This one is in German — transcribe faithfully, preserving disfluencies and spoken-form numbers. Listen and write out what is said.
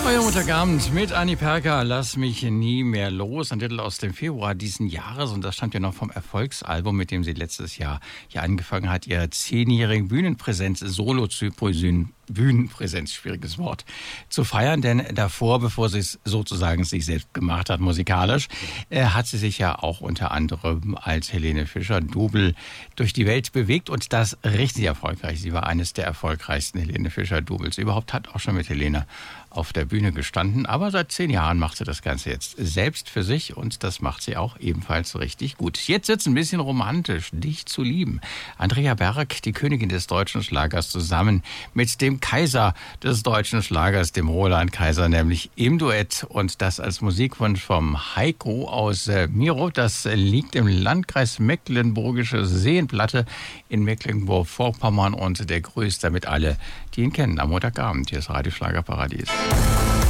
Euer Montagabend mit Anni Perker, Lass mich nie mehr los. Ein Titel aus dem Februar diesen Jahres und das stammt ja noch vom Erfolgsalbum, mit dem sie letztes Jahr hier angefangen hat, ihre zehnjährigen Bühnenpräsenz, Solo-Zyprosyn, Bühnenpräsenz, schwieriges Wort, zu feiern. Denn davor, bevor sie es sozusagen sich selbst gemacht hat, musikalisch, äh, hat sie sich ja auch unter anderem als Helene Fischer-Double durch die Welt bewegt und das richtig erfolgreich. Sie war eines der erfolgreichsten Helene Fischer-Doubles überhaupt, hat auch schon mit Helene auf der Bühne gestanden, aber seit zehn Jahren macht sie das Ganze jetzt selbst für sich und das macht sie auch ebenfalls richtig gut. Jetzt wird's ein bisschen romantisch, Dich zu lieben. Andrea Berg, die Königin des deutschen Schlagers, zusammen mit dem Kaiser des deutschen Schlagers, dem Roland Kaiser, nämlich im Duett und das als Musikwunsch vom Heiko aus äh, Miro. Das liegt im Landkreis Mecklenburgische Seenplatte in Mecklenburg-Vorpommern und der grüßt damit alle, die ihn kennen am Montagabend. Hier ist Radio Schlagerparadies.